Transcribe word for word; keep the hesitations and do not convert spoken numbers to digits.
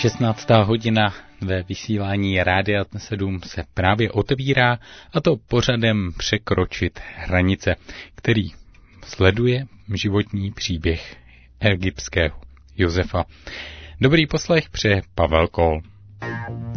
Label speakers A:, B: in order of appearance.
A: šestnáctá hodina ve vysílání Rádia sedm se právě otevírá, a to pořadem Překročit hranice, který sleduje životní příběh egyptského Josefa. Dobrý poslech přeje Pavel Kol.